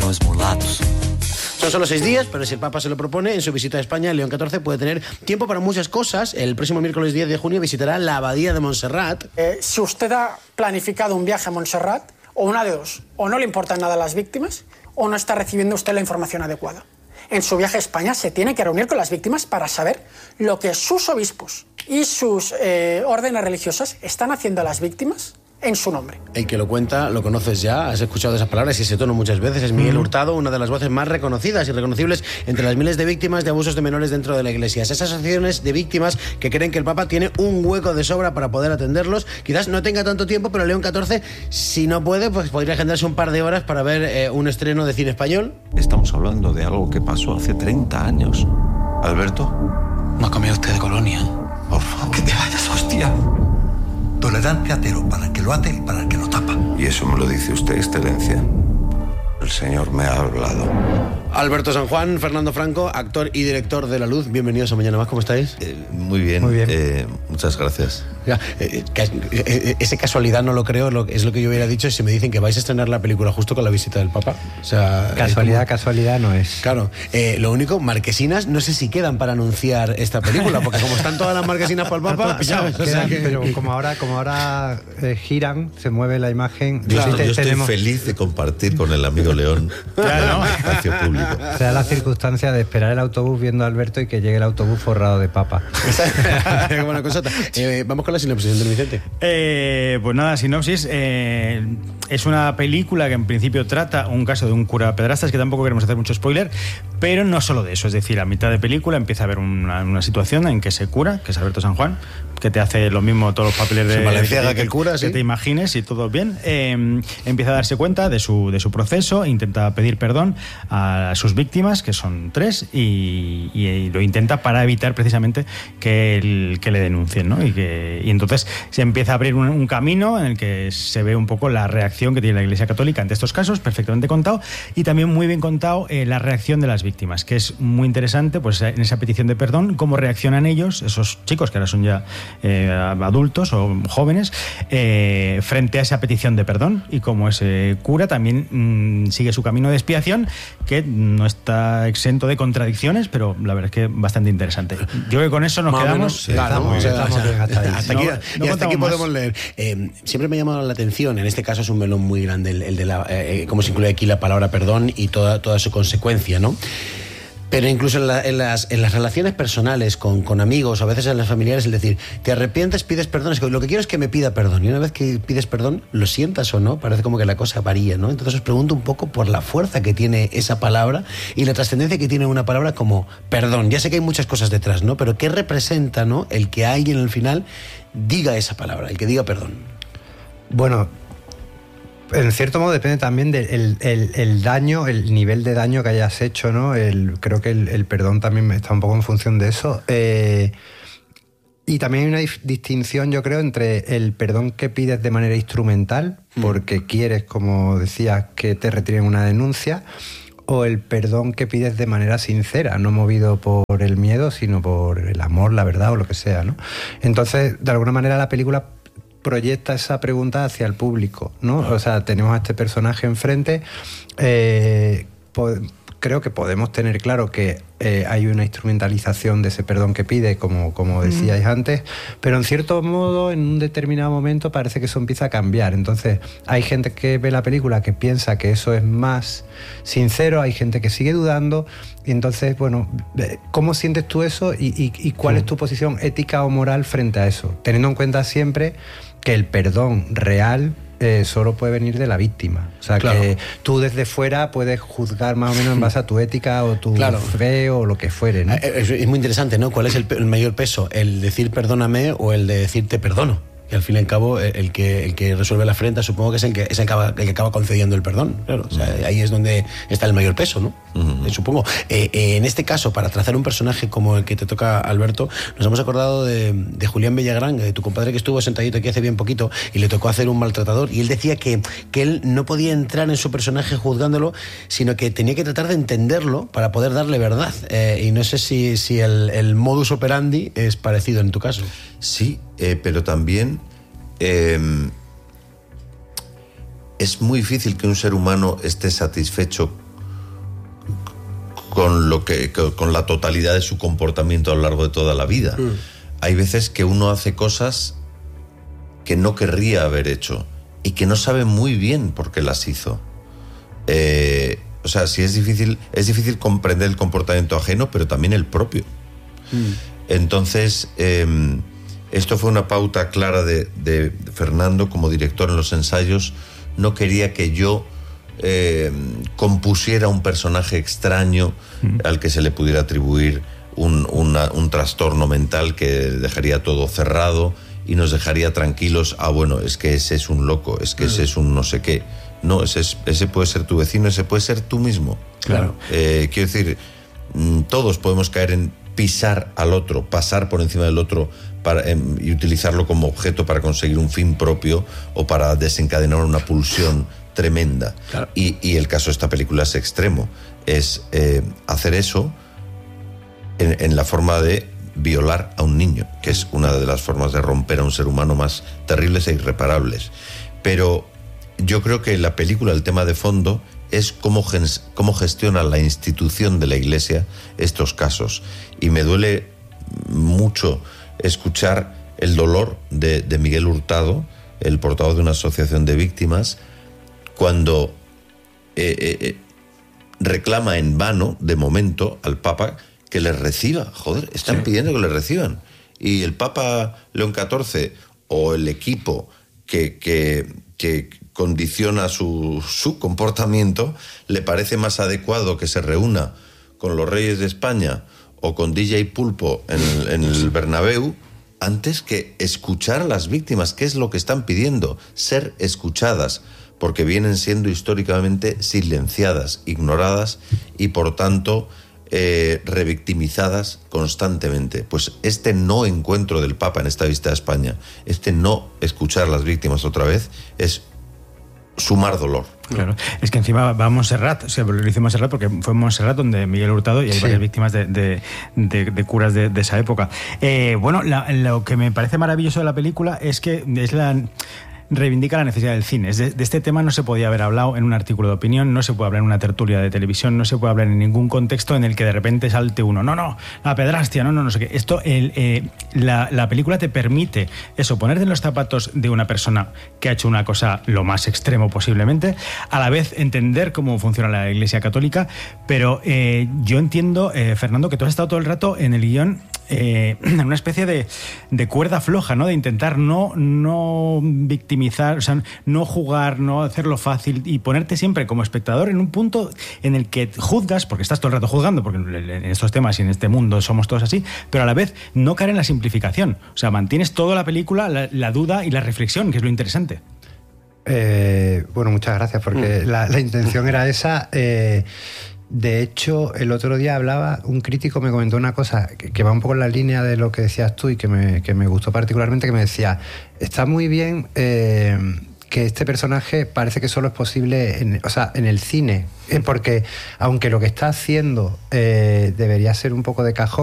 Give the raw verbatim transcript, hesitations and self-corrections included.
los mulatos. Son solo seis días, pero si el Papa se lo propone, en su visita a España, León catorce puede tener tiempo para muchas cosas. El próximo miércoles diez de junio visitará la Abadía de Montserrat. Eh, si usted ha planificado un viaje a Montserrat, o una de dos, o no le importan nada las víctimas, o no está recibiendo usted la información adecuada. En su viaje a España se tiene que reunir con las víctimas para saber lo que sus obispos y sus eh, órdenes religiosas están haciendo a las víctimas en su nombre. El que lo cuenta lo conoces ya, has escuchado esas palabras y ese tono muchas veces. Es Miguel Hurtado, una de las voces más reconocidas y reconocibles entre las miles de víctimas de abusos de menores dentro de la Iglesia. Esas asociaciones de víctimas que creen que el Papa tiene un hueco de sobra para poder atenderlos. Quizás no tenga tanto tiempo, pero León catorce, si no puede, pues podría agendarse un par de horas para ver eh, un estreno de cine español. Estamos hablando de algo que pasó hace treinta años. Alberto, No ha cambiado usted de colonia. por favor, que te vayas, hostia. Tolerancia cero para el que lo hace y para el que lo tapa. Y eso me lo dice usted, excelencia. El señor me ha hablado. Alberto San Juan, Fernando Franco, actor y director de La Luz. Bienvenidos a Mañana Más, ¿cómo estáis? Eh, muy bien, Muy bien. Eh, muchas gracias. Ya, eh, eh, ese casualidad no lo creo, lo, es lo que yo hubiera dicho si me dicen que vais a estrenar la película justo con la visita del Papa. O sea, Casualidad, como, casualidad no es. Claro, eh, lo único, marquesinas, no sé si quedan para anunciar esta película, porque como están todas las marquesinas para el Papa, ¿sabes? O sea Quedan, que... Pero como ahora, como ahora eh, giran, se mueve la imagen. Claro, te- yo estoy tenemos- feliz de compartir con el amigo León Claro. el espacio público. Se da la circunstancia de esperar el autobús viendo a Alberto y que llegue el autobús forrado de papa. Qué buena cosota. Eh, vamos con la sinopsis de Vicente. Eh, pues nada, sinopsis. Eh, es una película que en principio trata un caso de un cura pedrastas, que tampoco queremos hacer mucho spoiler, pero no solo de eso. Es decir, a mitad de película empieza a haber una, una situación en que se cura, que es Alberto San Juan, que te hace lo mismo todos los papeles de Se Valenciaga que el cura, que sí. te imagines y todo bien. Eh, empieza a darse cuenta de su, de su proceso, intenta pedir perdón a sus víctimas, que son tres, y, y, y lo intenta para evitar precisamente que, el, que le denuncien, ¿no? Y, que, y entonces se empieza a abrir un, un camino en el que se ve un poco la reacción que tiene la Iglesia Católica ante estos casos, perfectamente contado, y también muy bien contado eh, la reacción de las víctimas, que es muy interesante, pues en esa petición de perdón, cómo reaccionan ellos, esos chicos que ahora son ya eh, adultos o jóvenes, eh, frente a esa petición de perdón, y cómo ese cura también mmm, sigue su camino de expiación, que no está exento de contradicciones, pero la verdad es que bastante interesante. Yo creo que con eso nos Más o quedamos. menos, sí, claro, estamos, o sea, estamos o sea, bien hasta ahí. hasta aquí, No- no y hasta aquí contamos más. podemos leer. Eh, siempre me ha llamado la atención, en este caso es un melón muy grande, el, el de la, eh, cómo se incluye aquí la palabra perdón y toda, toda su consecuencia, ¿no? Pero incluso en, la, en, las, en las relaciones personales con, con amigos, o a veces en las familiares, es decir, te arrepientes, pides perdón, es que lo que quiero es que me pida perdón, y una vez que pides perdón, lo sientas o no, parece como que la cosa varía, ¿no? Entonces os pregunto un poco por la fuerza que tiene esa palabra y la trascendencia que tiene una palabra como perdón. Ya sé que hay muchas cosas detrás, ¿no? Pero ¿qué representa, ¿no?, el que alguien al final diga esa palabra, el que diga perdón? Bueno, en cierto modo depende también del el, el, el daño, el nivel de daño que hayas hecho, ¿no? El, creo que el, el perdón también está un poco en función de eso. Eh, y también hay una dif- distinción, yo creo, entre el perdón que pides de manera instrumental, porque quieres, como decías, que te retiren una denuncia, o el perdón que pides de manera sincera, no movido por el miedo, sino por el amor, la verdad o lo que sea, ¿no? Entonces, de alguna manera la película proyecta esa pregunta hacia el público, ¿no? O sea, tenemos a este personaje enfrente, eh, po- creo que podemos tener claro que eh, hay una instrumentalización de ese perdón que pide, como, como decíais antes, pero en cierto modo, en un determinado momento, parece que eso empieza a cambiar. Entonces, hay gente que ve la película que piensa que eso es más sincero, hay gente que sigue dudando, y entonces, bueno, ¿cómo sientes tú eso y, y, y cuál es tu posición ética o moral frente a eso? Teniendo en cuenta siempre que el perdón real eh, solo puede venir de la víctima. O sea, Claro. que tú desde fuera puedes juzgar más o menos en base a tu ética o tu Claro. fe o lo que fuere, ¿no? Eh, Es, es muy interesante, ¿no? ¿Cuál es el, pe- el mayor peso? ¿El decir perdóname o el de decir te perdono? Y al fin y al cabo, el el que, el que resuelve la afrenta, supongo que es el que, es el que, acaba, el que acaba concediendo el perdón. Claro, o sea, ahí es donde está el mayor peso, ¿no? Uh-huh. Eh, supongo. Eh, eh, en este caso, para trazar un personaje como el que te toca, Alberto, nos hemos acordado de, de Julián Villagrán, de tu compadre que estuvo sentadito aquí hace bien poquito y le tocó hacer un maltratador. Y él decía que, que él no podía entrar en su personaje juzgándolo, sino que tenía que tratar de entenderlo para poder darle verdad. Eh, y no sé si, si el, el modus operandi es parecido en tu caso. Sí, eh, pero también eh, es muy difícil que un ser humano esté satisfecho con, lo que, con la totalidad de su comportamiento a lo largo de toda la vida. Mm. Hay veces que uno hace cosas que no querría haber hecho y que no sabe muy bien por qué las hizo. Eh, o sea, sí es difícil, es difícil comprender el comportamiento ajeno, pero también el propio. Mm. Entonces, eh, esto fue una pauta clara de, de Fernando como director en los ensayos. No quería que yo eh, compusiera un personaje extraño mm. al que se le pudiera atribuir un, una, un trastorno mental que dejaría todo cerrado y nos dejaría tranquilos. Ah, bueno, es que ese es un loco, es que mm. ese es un no sé qué. No, ese, es, ese puede ser tu vecino, ese puede ser tú mismo. Claro. Eh, quiero decir, todos podemos caer en pisar al otro, pasar por encima del otro para, eh, y utilizarlo como objeto para conseguir un fin propio o para desencadenar una pulsión tremenda. Claro. Y, y el caso de esta película es extremo. Es eh, hacer eso en, en la forma de violar a un niño, que es una de las formas de romper a un ser humano más terribles e irreparables. Pero yo creo que la película, el tema de fondo, es cómo, cómo gestiona la institución de la Iglesia estos casos. Y me duele mucho escuchar el dolor de, de Miguel Hurtado, el portavoz de una asociación de víctimas, cuando eh, eh, reclama en vano, de momento, al Papa que les reciba. Joder, están sí. pidiendo que les reciban. Y el Papa León catorce o el equipo que... que, que condiciona su, su comportamiento, le parece más adecuado que se reúna con los Reyes de España o con D J Pulpo en el, en el Bernabéu antes que escuchar a las víctimas. ¿Qué es lo que están pidiendo? Ser escuchadas, porque vienen siendo históricamente silenciadas, ignoradas y por tanto eh, revictimizadas constantemente. Pues este no encuentro del Papa en esta visita a España, este no escuchar a las víctimas otra vez, es sumar dolor. Claro, es que encima va a Montserrat, o sea, lo hizo Montserrat porque fue en Montserrat donde Miguel Hurtado y hay sí. varias víctimas de, de, de, de curas de, de esa época. Eh, bueno, la, lo que me parece maravilloso de la película es que es la... reivindica la necesidad del cine. De, de este tema no se podía haber hablado en un artículo de opinión, no se puede hablar en una tertulia de televisión, no se puede hablar en ningún contexto en el que de repente salte uno, no, no, la pedrastia, no, no, no sé qué. Esto, el, eh, la, la película te permite eso, ponerte en los zapatos de una persona que ha hecho una cosa lo más extremo posiblemente, a la vez entender cómo funciona la Iglesia Católica, pero eh, yo entiendo, eh, Fernando, que tú has estado todo el rato en el guión eh, en una especie de, de cuerda floja, ¿no? De intentar no, no victimizar, o sea, no jugar, no hacerlo fácil y ponerte siempre como espectador en un punto en el que juzgas, porque estás todo el rato juzgando, porque en estos temas y en este mundo somos todos así, pero a la vez no caer en la simplificación. O sea, mantienes toda la película, la, la duda y la reflexión, que es lo interesante. Eh, bueno, muchas gracias, porque mm. la, la intención era esa. Eh, de hecho, el otro día hablaba, un crítico me comentó una cosa que, que va un poco en la línea de lo que decías tú y que me, que me gustó particularmente, que me decía, está muy bien eh, que este personaje parece que solo es posible en, o sea, en el cine, eh, porque aunque lo que está haciendo eh, debería ser un poco de cajón,